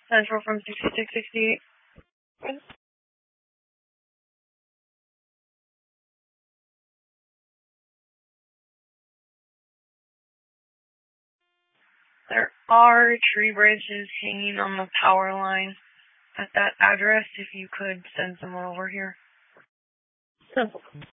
Central from 6668. There are tree branches hanging on the power line at that address. If you could send someone over here. Simple.